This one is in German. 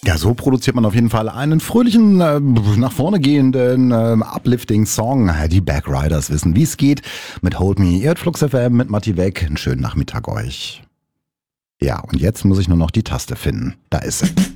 Ja, so produziert man auf jeden Fall einen fröhlichen, nach vorne gehenden, uplifting Song. Die Backriders wissen, wie es geht. Mit Hold Me, ihr hört Flux FM mit Matti Weg. Einen schönen Nachmittag euch. Ja, und jetzt muss ich nur noch die Taste finden. Da ist sie.